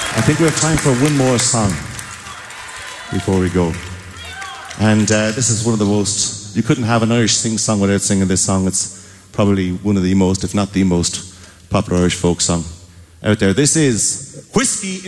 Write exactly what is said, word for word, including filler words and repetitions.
I think we have time for one more song before we go. And uh, this is one of the most... You couldn't have an Irish sing song without singing this song. It's probably one of the most, if not the most, popular Irish folk song out there. This is Whiskey in